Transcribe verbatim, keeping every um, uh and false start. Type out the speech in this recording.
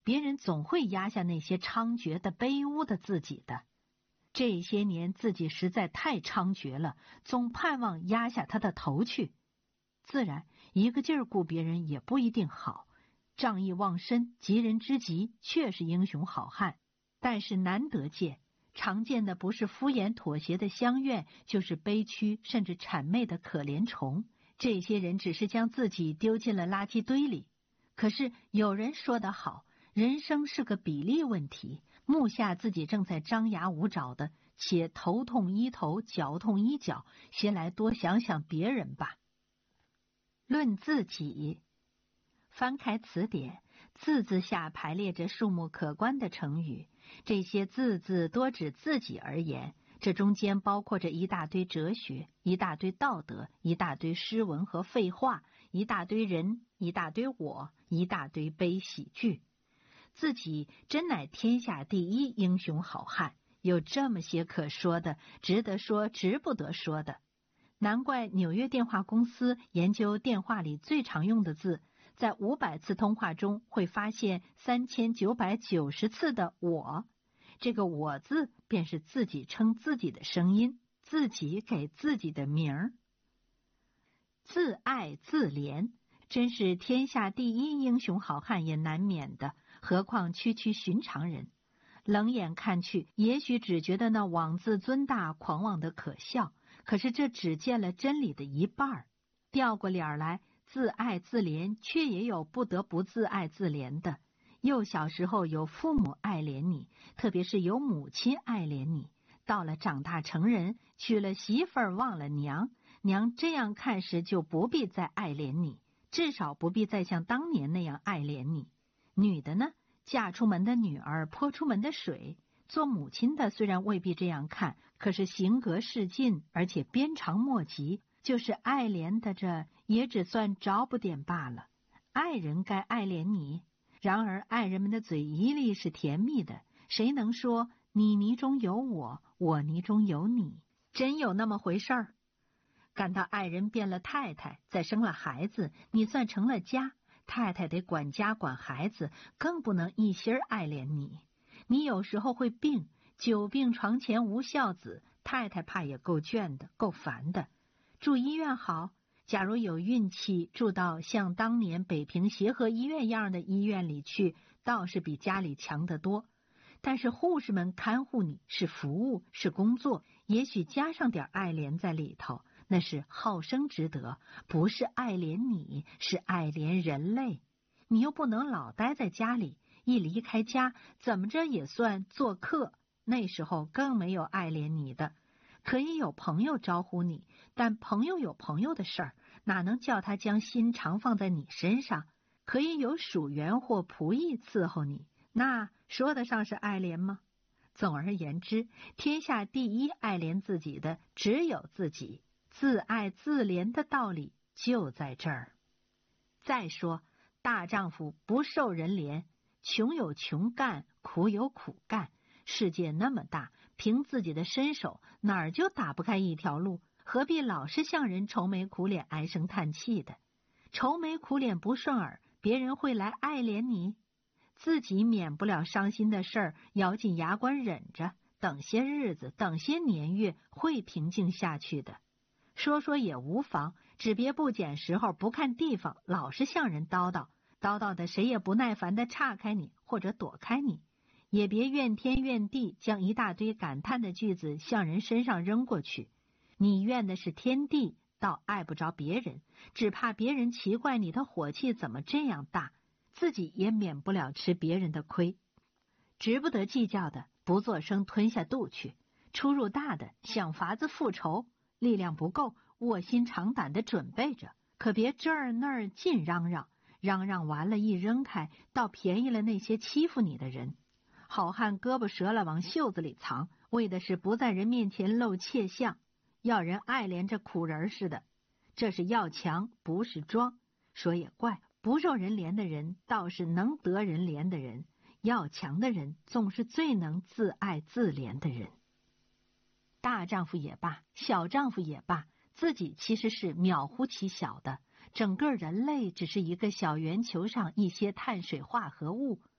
别人总会压下那些猖獗的卑污的自己的。这些年自己实在太猖獗了，总盼望压下他的头去。自然一个劲儿顾别人也不一定好，仗义忘身急人之极确是英雄好汉，但是难得见。常见的不是敷衍妥协的相怨，就是悲屈甚至谄媚的可怜虫。这些人只是将自己丢进了垃圾堆里。可是有人说得好，人生是个比例问题，目下自己正在张牙舞爪的，且头痛医头，脚痛医脚，先来多想想别人吧。论自己，翻开词典，字字下排列着数目可观的成语，这些字字多指自己而言，这中间包括着一大堆哲学，一大堆道德，一大堆诗文和废话，一大堆人，一大堆我，一大堆悲喜剧。自己真乃天下第一英雄好汉，有这么些可说的，值得说值不得说的。难怪纽约电话公司研究电话里最常用的字，在五百次通话中会发现三千九百九十次的我。这个我字便是自己称自己的声音，自己给自己的名儿。自爱自怜，真是天下第一英雄好汉也难免的，何况区区寻常人。冷眼看去，也许只觉得那妄自尊大狂妄的可笑，可是这只见了真理的一半。调过脸来，自爱自怜，却也有不得不自爱自怜的。幼小时候有父母爱怜你，特别是有母亲爱怜你，到了长大成人，娶了媳妇儿忘了娘，娘这样看时就不必再爱怜你，至少不必再像当年那样爱怜你。女的呢，嫁出门的女儿泼出门的水，做母亲的虽然未必这样看，可是行格事尽，而且鞭长莫及，就是爱怜的这也只算着不点罢了。爱人该爱怜你，然而爱人们的嘴一律是甜蜜的，谁能说你泥中有我，我泥中有你？真有那么回事儿？感到爱人变了太太，再生了孩子，你算成了家，太太得管家管孩子，更不能一心爱怜你。你有时候会病，久病床前无孝子，太太怕也够倦的，够烦的。住医院好，假如有运气住到像当年北平协和医院样的医院里去，倒是比家里强得多。但是护士们看护你是服务，是工作，也许加上点爱怜在里头，那是好生之德，不是爱怜你，是爱怜人类。你又不能老待在家里，一离开家怎么着也算做客，那时候更没有爱怜你的。可以有朋友招呼你，但朋友有朋友的事儿，哪能叫他将心常放在你身上？可以有属员或仆役伺候你，那说得上是爱怜吗？总而言之，天下第一爱怜自己的只有自己，自爱自怜的道理就在这儿。再说，大丈夫不受人怜，穷有穷干，苦有苦干。世界那么大，凭自己的身手哪儿就打不开一条路，何必老是向人愁眉苦脸唉声叹气的？愁眉苦脸不顺耳，别人会来爱怜你？自己免不了伤心的事儿，咬紧牙关忍着，等些日子，等些年月，会平静下去的。说说也无妨，只别不拣时候，不看地方，老是向人叨叨，叨叨的谁也不耐烦的岔开你，或者躲开你。也别怨天怨地，将一大堆感叹的句子向人身上扔过去。你怨的是天地，倒碍不着别人，只怕别人奇怪你的火气怎么这样大，自己也免不了吃别人的亏。值不得计较的，不作声吞下肚去；出入大的，想法子复仇；力量不够，卧薪尝胆的准备着。可别这儿那儿尽嚷嚷，嚷嚷完了一扔开，倒便宜了那些欺负你的人。好汉胳膊折了往袖子里藏，为的是不在人面前露怯相，要人爱怜着苦人似的。这是要强，不是装。说也怪，不受人怜的人倒是能得人怜的人，要强的人总是最能自爱自怜的人。大丈夫也罢，小丈夫也罢，自己其实是渺乎其小的，整个人类只是一个小圆球上一些碳水化合物，